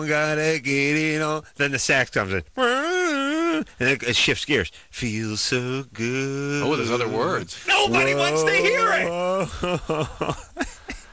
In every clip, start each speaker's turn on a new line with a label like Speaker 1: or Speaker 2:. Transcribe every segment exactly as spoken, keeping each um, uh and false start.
Speaker 1: Gotta get it on. Then the sax comes in. And it, it shifts gears. Feels so good.
Speaker 2: Oh, there's other words.
Speaker 1: Nobody
Speaker 2: Whoa.
Speaker 1: wants to hear it.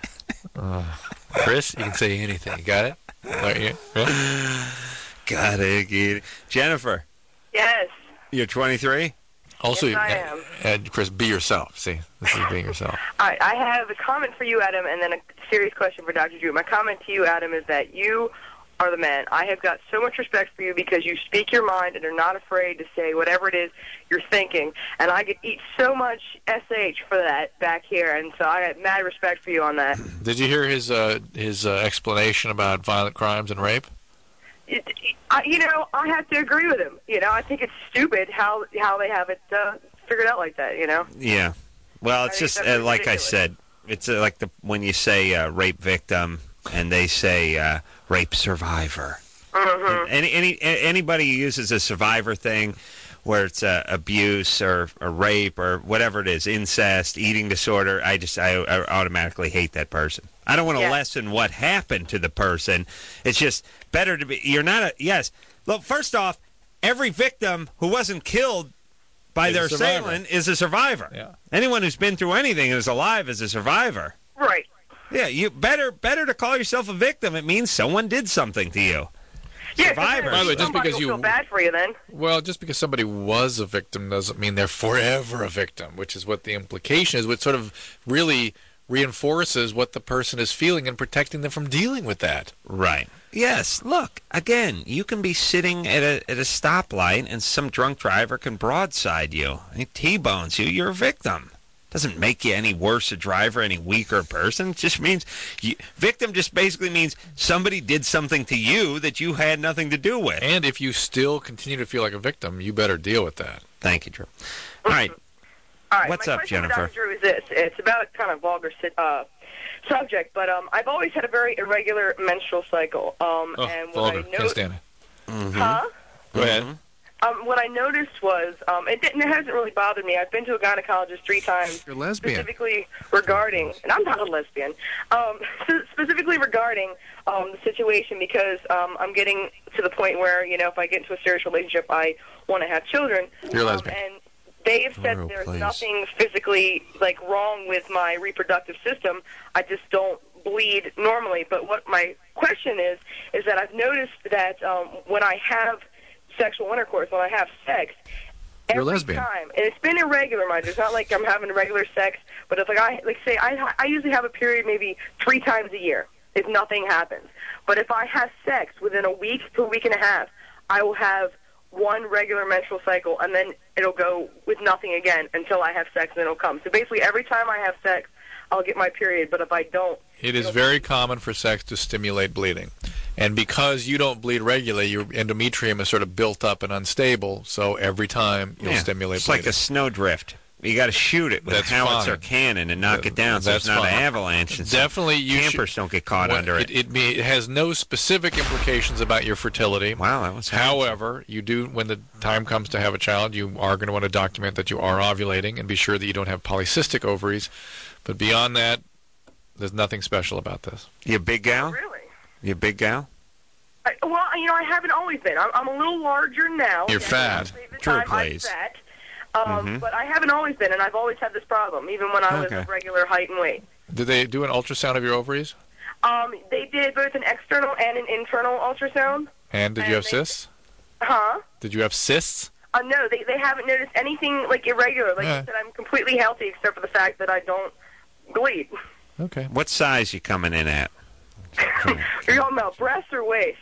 Speaker 2: uh, Chris, you can say anything. You got it? Right, yeah.
Speaker 1: Gotta get it. Jennifer.
Speaker 3: Yes.
Speaker 1: You're twenty-three?
Speaker 2: Also,
Speaker 3: yes, I
Speaker 2: uh,
Speaker 3: am.
Speaker 2: And Chris, be yourself. See, this is being yourself.
Speaker 3: All right, I have a comment for you, Adam, and then a serious question for Doctor Drew. My comment to you, Adam, is that you are the man. I have got so much respect for you because you speak your mind and are not afraid to say whatever it is you're thinking. And I get eat so much S H for that back here, and so I have mad respect for you on that.
Speaker 2: Did you hear his uh, his uh, explanation about violent crimes and rape?
Speaker 3: It, I, you know, I have to agree with him. You know, I think it's stupid how how they have it uh, figured out like that. You know.
Speaker 1: Yeah. Well, it's
Speaker 3: I
Speaker 1: just
Speaker 3: think
Speaker 1: uh,
Speaker 3: that's
Speaker 1: like I
Speaker 3: ridiculous.
Speaker 1: said. It's uh, like the when you say uh, rape victim and they say uh, rape survivor.
Speaker 3: Mm-hmm.
Speaker 1: Any any anybody who uses a survivor thing, where it's uh, abuse or, or rape or whatever it is, incest, eating disorder, I just I, I automatically hate that person. I don't want to
Speaker 3: Yeah.
Speaker 1: lessen what happened to the person. It's just better to be. You're not a yes. Look, first off, every victim who wasn't killed by
Speaker 2: Is
Speaker 1: their
Speaker 2: a survivor.
Speaker 1: assailant is a survivor.
Speaker 2: Yeah.
Speaker 1: Anyone who's been through anything and is alive is a survivor.
Speaker 3: Right.
Speaker 1: Yeah, you better better to call yourself a victim. It means someone did something to you.
Speaker 3: Yeah,
Speaker 1: Survivor.
Speaker 2: By the way, just
Speaker 3: somebody
Speaker 2: because
Speaker 3: will
Speaker 2: you-
Speaker 3: feel bad for you then.
Speaker 2: Well, just because somebody was a victim doesn't mean they're forever a victim, which is what the implication is, which sort of really reinforces what the person is feeling and protecting them from dealing with that.
Speaker 1: Right. Yes. Look, again, you can be sitting at a at a stoplight and some drunk driver can broadside you. He T-bones you. You're a victim. Doesn't make you any worse a driver, any weaker person. It just means you, victim just basically means somebody did something to you that you had nothing to do with.
Speaker 2: And if you still continue to feel like a victim, you better deal with that.
Speaker 1: Thank you, Drew. All right.
Speaker 3: All right,
Speaker 1: What's
Speaker 3: my
Speaker 1: up,
Speaker 3: question for
Speaker 1: Jennifer?
Speaker 3: Doctor Drew is this. It's about kind of vulgar uh, subject, but um, I've always had a very irregular menstrual cycle. Um,
Speaker 2: Oh,
Speaker 3: and what
Speaker 2: vulgar.
Speaker 3: I
Speaker 2: Can't
Speaker 3: know-
Speaker 2: stand it.
Speaker 3: Huh?
Speaker 2: Go ahead.
Speaker 3: Um, what I noticed was, um, it, didn't, it hasn't really bothered me. I've been to a gynecologist three times.
Speaker 2: You're lesbian.
Speaker 3: Specifically regarding, and I'm not a lesbian, um, specifically regarding um, the situation because um, I'm getting to the point where, you know, if I get into a serious relationship, I want to have children.
Speaker 2: You're a
Speaker 3: Um,
Speaker 2: lesbian.
Speaker 3: and they have said
Speaker 1: Oh,
Speaker 3: there's
Speaker 1: please.
Speaker 3: nothing physically, like, wrong with my reproductive system. I just don't bleed normally. But what my question is, is that I've noticed that um, when I have sexual intercourse, when I have sex,
Speaker 2: You're
Speaker 3: every
Speaker 2: lesbian.
Speaker 3: time, and it's been irregular, mind you. It's not like I'm having regular sex, but it's like I like say I I usually have a period maybe three times a year if nothing happens. But if I have sex within a week to a week and a half, I will have one regular menstrual cycle, and then it'll go with nothing again until I have sex, and it'll come. So basically, every time I have sex, I'll get my period. But if I don't,
Speaker 2: It is very common for sex to stimulate bleeding. And because you don't bleed regularly, your endometrium is sort of built up and unstable, so every time you'll
Speaker 1: Yeah,
Speaker 2: stimulate
Speaker 1: it's
Speaker 2: bleeding.
Speaker 1: like a snowdrift. You got to shoot it with
Speaker 2: That's
Speaker 1: a howitzer
Speaker 2: fine.
Speaker 1: cannon and knock
Speaker 2: That-
Speaker 1: it down so it's
Speaker 2: that's
Speaker 1: not an
Speaker 2: fine.
Speaker 1: avalanche. And so
Speaker 2: Definitely you
Speaker 1: campers
Speaker 2: should-
Speaker 1: don't get caught
Speaker 2: Well,
Speaker 1: under it.
Speaker 2: It, it, may- it has no specific implications about your fertility.
Speaker 1: Wow, that was
Speaker 2: However, you do, when the time comes to have a child, you are going to want to document that you are ovulating and be sure that you don't have polycystic ovaries. But beyond that, there's nothing special about this.
Speaker 1: You a big gal?
Speaker 3: really.
Speaker 1: You a big gal?
Speaker 3: I, well, you know, I haven't always been. I'm, I'm a little larger now.
Speaker 2: You're
Speaker 3: Yes,
Speaker 2: fat.
Speaker 3: I'll say this
Speaker 1: True,
Speaker 3: time I'm
Speaker 1: please.
Speaker 3: fat. Um,
Speaker 1: Mhm.
Speaker 3: But I haven't always been, and I've always had this problem, even when I was
Speaker 1: Okay.
Speaker 3: of regular height and weight.
Speaker 2: Did they do an ultrasound of your ovaries?
Speaker 3: Um, they did both an external and an internal ultrasound.
Speaker 2: And did
Speaker 3: And
Speaker 2: you have
Speaker 3: they-
Speaker 2: cysts?
Speaker 3: Huh?
Speaker 2: Did you have cysts?
Speaker 3: Uh, no, they they haven't noticed anything like irregular. Like
Speaker 2: Yeah.
Speaker 3: I said, I'm completely healthy except for the fact that I don't bleed.
Speaker 2: Okay.
Speaker 1: What size you coming in at?
Speaker 3: Are you talking about breast or waist?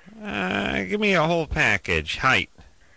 Speaker 1: Uh, give me a whole package. Height.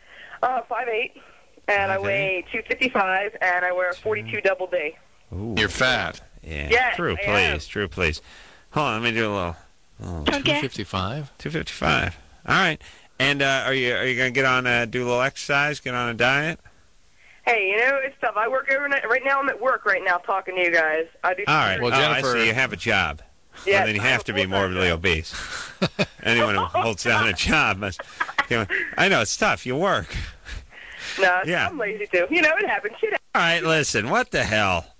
Speaker 3: Uh, five eight, and I
Speaker 1: Okay.
Speaker 3: weigh two fifty-five, and I wear a forty-two double D.
Speaker 1: Ooh.
Speaker 2: You're fat.
Speaker 1: Yeah.
Speaker 3: Yes,
Speaker 1: True,
Speaker 3: I
Speaker 1: please.
Speaker 3: am.
Speaker 1: True, please. Hold on, let me do a little. Oh,
Speaker 3: Okay.
Speaker 2: two fifty-five?
Speaker 1: two fifty-five. All right. And uh, are you are you gonna get on uh, do a little exercise? Get on a diet?
Speaker 3: Hey, you know, it's tough. I work overnight. Right now, I'm at work right now talking to you guys. I do.
Speaker 1: All right.
Speaker 2: Well,
Speaker 1: oh, I
Speaker 2: Jennifer-
Speaker 1: see. You have a job.
Speaker 3: Yes,
Speaker 1: Well, then you
Speaker 3: I
Speaker 1: have
Speaker 3: a
Speaker 1: to be
Speaker 3: full-time
Speaker 1: morbidly
Speaker 3: job.
Speaker 1: obese. Anyone who holds down a job must. You know, I know it's tough. You work.
Speaker 3: No,
Speaker 1: Yeah.
Speaker 3: I'm lazy too. You know, it happens. Shit happens.
Speaker 1: All right. Listen. What the hell?